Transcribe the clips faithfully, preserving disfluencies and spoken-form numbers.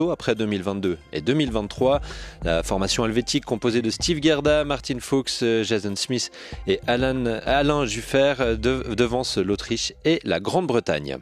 après deux mille vingt-deux et deux mille vingt-trois. La formation helvétique composée de Steve Gerda, Martin Fuchs, Jason Smith et Alan, Alain Juffer de, devance l'Autriche et la Grande-Bretagne.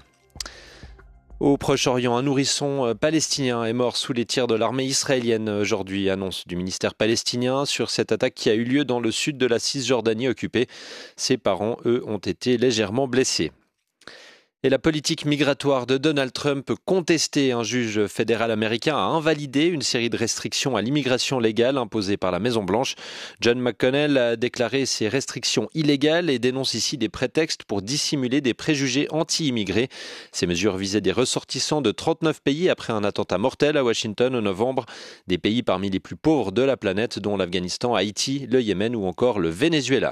Au Proche-Orient, un nourrisson palestinien est mort sous les tirs de l'armée israélienne aujourd'hui, annonce du ministère palestinien sur cette attaque qui a eu lieu dans le sud de la Cisjordanie occupée. Ses parents, eux, ont été légèrement blessés. Et la politique migratoire de Donald Trump contestée, un juge fédéral américain a invalidé une série de restrictions à l'immigration légale imposées par la Maison-Blanche. John McConnell a déclaré ces restrictions illégales et dénonce ici des prétextes pour dissimuler des préjugés anti-immigrés. Ces mesures visaient des ressortissants de trente-neuf pays après un attentat mortel à Washington en novembre. Des pays parmi les plus pauvres de la planète, dont l'Afghanistan, Haïti, le Yémen ou encore le Venezuela.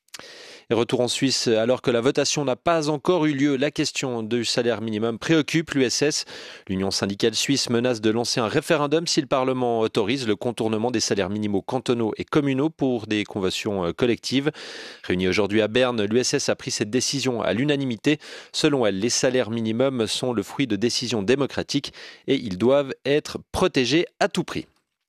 Et retour en Suisse, alors que la votation n'a pas encore eu lieu, la question du salaire minimum préoccupe l'U S S. L'Union syndicale suisse menace de lancer un référendum si le Parlement autorise le contournement des salaires minimaux cantonaux et communaux pour des conventions collectives. Réunie aujourd'hui à Berne, l'U S S a pris cette décision à l'unanimité. Selon elle, les salaires minimums sont le fruit de décisions démocratiques et ils doivent être protégés à tout prix.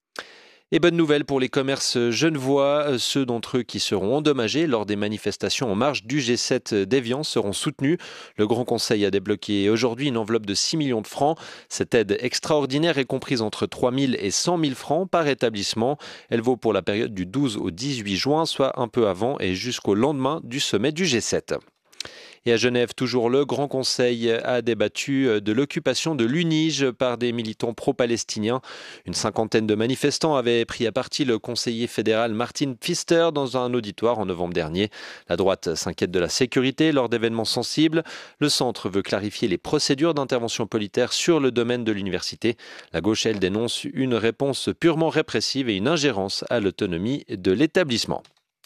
Et bonne nouvelle pour les commerces genevois, ceux d'entre eux qui seront endommagés lors des manifestations en marge du G sept d'Évian seront soutenus. Le Grand Conseil a débloqué aujourd'hui une enveloppe de six millions de francs. Cette aide extraordinaire est comprise entre trois mille et cent mille francs par établissement. Elle vaut pour la période du douze au dix-huit juin, soit un peu avant et jusqu'au lendemain du sommet du G sept. Et à Genève, toujours le Grand Conseil a débattu de l'occupation de l'Unige par des militants pro-palestiniens. Une cinquantaine de manifestants avaient pris à partie le conseiller fédéral Martin Pfister dans un auditoire en novembre dernier. La droite s'inquiète de la sécurité lors d'événements sensibles. Le centre veut clarifier les procédures d'intervention policière sur le domaine de l'université. La gauche, elle, dénonce une réponse purement répressive et une ingérence à l'autonomie de l'établissement.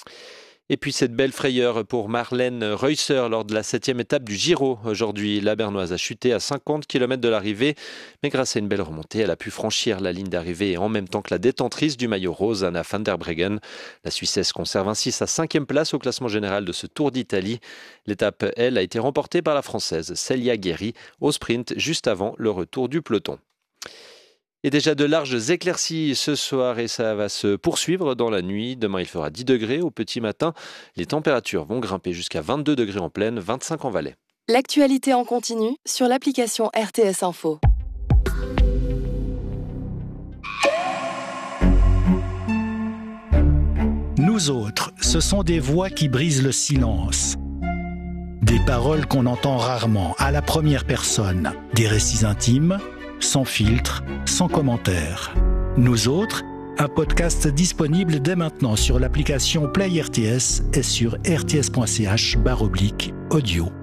Et puis cette belle frayeur pour Marlène Reusser lors de la septième étape du Giro. Aujourd'hui, la Bernoise a chuté à cinquante kilomètres de l'arrivée, mais grâce à une belle remontée, elle a pu franchir la ligne d'arrivée en même temps que la détentrice du maillot rose, Anna van der Breggen. La Suissesse conserve ainsi sa cinquième place au classement général de ce Tour d'Italie. L'étape, elle, a été remportée par la Française Célia Guéry au sprint juste avant le retour du peloton. Et déjà de larges éclaircies ce soir et ça va se poursuivre dans la nuit. Demain, il fera dix degrés au petit matin. Les températures vont grimper jusqu'à vingt-deux degrés en plaine, vingt-cinq en vallée. L'actualité en continu sur l'application R T S Info. Nous autres, ce sont des voix qui brisent le silence. Des paroles qu'on entend rarement, à la première personne. Des récits intimes, sans filtre, sans commentaire. Nous autres, un podcast disponible dès maintenant sur l'application Play R T S et sur r t s point c h barre oblique audio.